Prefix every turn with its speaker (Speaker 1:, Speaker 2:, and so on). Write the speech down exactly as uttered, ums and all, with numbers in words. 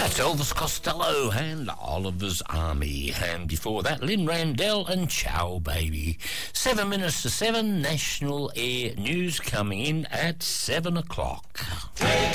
Speaker 1: That's Elvis Costello and Oliver's Army. And before that, Lynn Randell and Ciao Baby. Seven minutes to seven, National Air News coming in at seven o'clock.